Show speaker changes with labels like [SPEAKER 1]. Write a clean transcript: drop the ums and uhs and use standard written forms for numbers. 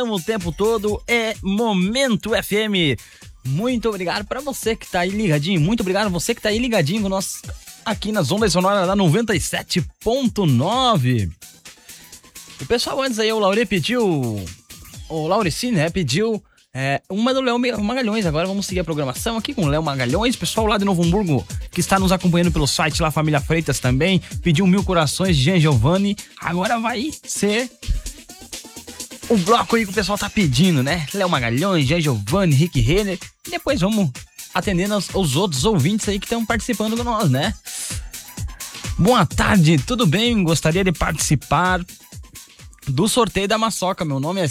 [SPEAKER 1] O tempo todo é Momento FM. Muito obrigado pra você que tá aí ligadinho. Muito obrigado a você que tá aí ligadinho com nós aqui nas ondas sonoras da 97.9. O pessoal antes aí, o Lauri pediu... O Lauricínio, né, pediu uma do Léo Magalhães. Agora vamos seguir a programação aqui com o Léo Magalhães. Pessoal lá de Novo Hamburgo que está nos acompanhando pelo site lá, Família Freitas também. Pediu 1000 Corações de Jean Giovanni. Agora vai ser... o bloco aí que o pessoal tá pedindo, né? Léo Magalhães, Jean Giovanni, Rick Renner. E depois vamos atendendo os outros ouvintes aí que estão participando com nós, né? Boa tarde, tudo bem? Gostaria de participar do sorteio da Maçoca. Meu nome é